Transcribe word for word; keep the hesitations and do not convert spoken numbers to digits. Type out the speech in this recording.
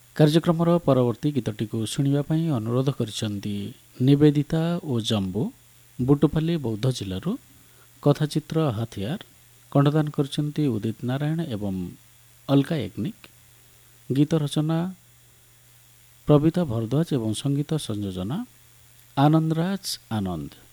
କାର୍ଯ୍ୟକ୍ରମର ପରବର୍ତ୍ତୀ ଗୀତଟିକୁ ଶୁଣିବା ପାଇଁ ଅନୁରୋଧ କରିଛନ୍ତି ନିବେଦିତା ଓ ଜମ୍ବୁ ବୁଟୁପାଲି ବୌଦ୍ଧ ଜିଲ୍ଲାରୁ। କଥାଚିତ୍ର ହାଥିଆର କଣ୍ଠଦାନ କରିଛନ୍ତି ଉଦିତ ନାରାୟଣ ଏବଂ ଅଲକା ୟାଗ୍ନିକ। ଗୀତ ରଚନା ପ୍ରବିତା ଭରଦ୍ୱାଜ ଏବଂ ସଙ୍ଗୀତ ସଂଯୋଜନା ଆନନ୍ଦରାଜ ଆନନ୍ଦ।